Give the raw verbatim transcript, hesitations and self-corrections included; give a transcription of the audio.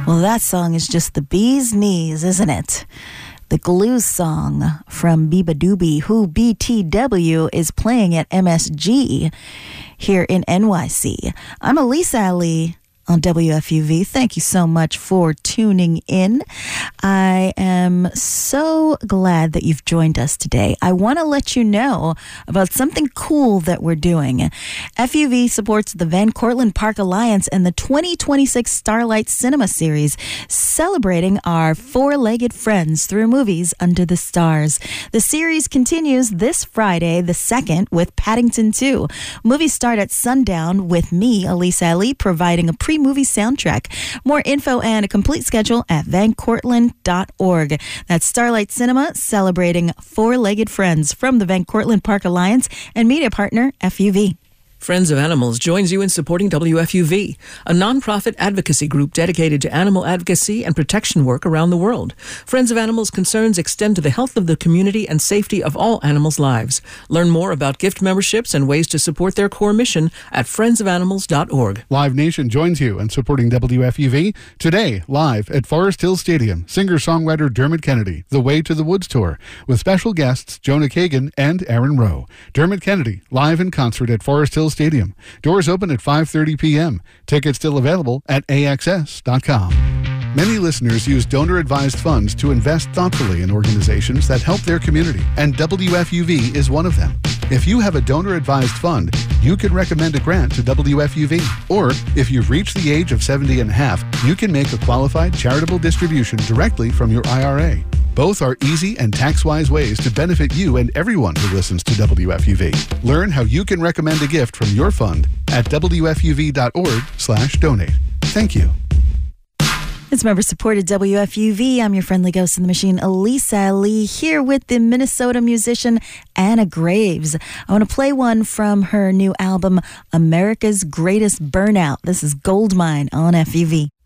Well, that song is just the bee's knees, isn't it? The Glue song from Biba Doobie, who B T W is playing at M S G here in N Y C. I'm Elisa Ali on W F U V. Thank you so much for tuning in. I am so glad that you've joined us today. I want to let you know about something cool that we're doing. F U V supports the Van Cortlandt Park Alliance and the twenty twenty-six Starlight Cinema Series, celebrating our four-legged friends through movies under the stars. The series continues this Friday, the second, with Paddington two. Movies start at sundown with me, Elisa Ali, providing a pre movie soundtrack. More info and a complete schedule at van cortlandt dot org. That's Starlight Cinema, celebrating four-legged friends from the Van Cortlandt Park Alliance and media partner F U V. Friends of Animals joins you in supporting W F U V, a nonprofit advocacy group dedicated to animal advocacy and protection work around the world. Friends of Animals concerns extend to the health of the community and safety of all animals' lives. Learn more about gift memberships and ways to support their core mission at friends of animals dot org. Live Nation joins you in supporting W F U V. Today, live at Forest Hill Stadium, singer-songwriter Dermot Kennedy, The Way to the Woods Tour, with special guests Jonah Kagan and Aaron Rowe. Dermot Kennedy, live in concert at Forest Hill Stadium. Doors open at five thirty p.m. Tickets still available at A X S dot com. Many listeners use donor-advised funds to invest thoughtfully in organizations that help their community, and W F U V is one of them. If you have a donor-advised fund, you can recommend a grant to W F U V. Or, if you've reached the age of seventy and a half, you can make a qualified charitable distribution directly from your I R A. Both are easy and tax-wise ways to benefit you and everyone who listens to W F U V. Learn how you can recommend a gift from your fund at W F U V dot org slash donate. Thank you. It's member-supported W F U V. I'm your friendly ghost in the machine, Elisa Lee, here with the Minnesota musician Anna Graves. I want to play one from her new album, America's Greatest Burnout. This is Goldmine on F U V.